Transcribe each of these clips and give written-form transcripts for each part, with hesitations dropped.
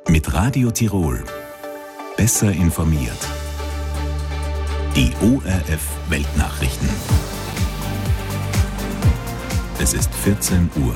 Mit Radio Tirol. Besser informiert. Die ORF-Weltnachrichten. Es ist 14 Uhr.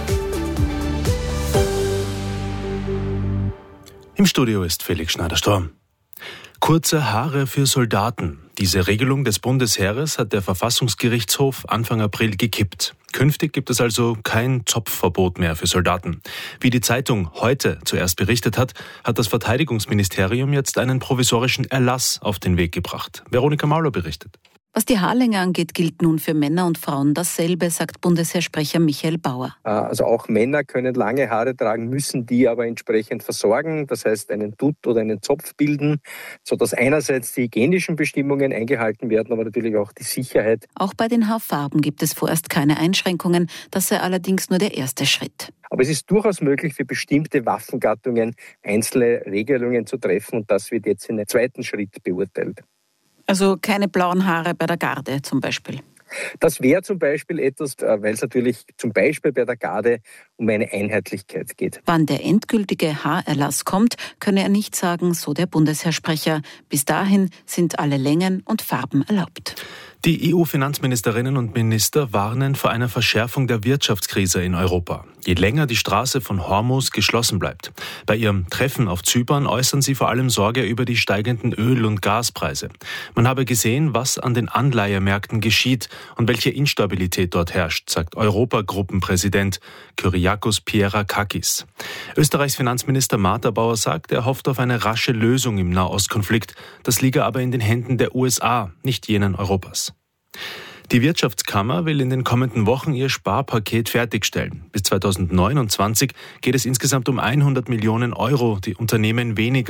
Im Studio ist Felix Schneider-Storm. Kurze Haare für Soldaten. Diese Regelung des Bundesheeres hat der Verfassungsgerichtshof Anfang April gekippt. Künftig gibt es also kein Zopfverbot mehr für Soldaten. Wie die Zeitung heute zuerst berichtet hat, hat das Verteidigungsministerium jetzt einen provisorischen Erlass auf den Weg gebracht. Veronika Mauler berichtet. Was die Haarlänge angeht, gilt nun für Männer und Frauen dasselbe, sagt Bundesheersprecher Michael Bauer. Also auch Männer können lange Haare tragen, müssen die aber entsprechend versorgen, das heißt einen Dutt oder einen Zopf bilden, sodass einerseits die hygienischen Bestimmungen eingehalten werden, aber natürlich auch die Sicherheit. Auch bei den Haarfarben gibt es vorerst keine Einschränkungen, das sei allerdings nur der erste Schritt. Aber es ist durchaus möglich, für bestimmte Waffengattungen einzelne Regelungen zu treffen und das wird jetzt in einem zweiten Schritt beurteilt. Also keine blauen Haare bei der Garde zum Beispiel? Das wäre zum Beispiel etwas, weil es natürlich zum Beispiel bei der Garde um eine Einheitlichkeit geht. Wann der endgültige Haarerlass kommt, könne er nicht sagen, so der Bundesheersprecher. Bis dahin sind alle Längen und Farben erlaubt. Die EU-Finanzministerinnen und Minister warnen vor einer Verschärfung der Wirtschaftskrise in Europa, je länger die Straße von Hormuz geschlossen bleibt. Bei ihrem Treffen auf Zypern äußern sie vor allem Sorge über die steigenden Öl- und Gaspreise. Man habe gesehen, was an den Anleihemärkten geschieht und welche Instabilität dort herrscht, sagt Europagruppenpräsident Kyriakos Pierrakakis. Österreichs Finanzminister Martha Bauer sagt, er hofft auf eine rasche Lösung im Nahostkonflikt. Das liege aber in den Händen der USA, nicht jenen Europas. Die Wirtschaftskammer will in den kommenden Wochen ihr Sparpaket fertigstellen. Bis 2029 geht es insgesamt um 100 Millionen Euro, die Unternehmen weniger